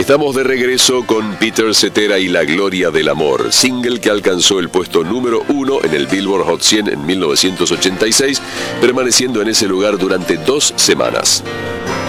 Estamos de regreso con Peter Cetera y La Gloria del Amor, single que alcanzó el puesto número 1 en el Billboard Hot 100 en 1986, permaneciendo en ese lugar durante 2 semanas.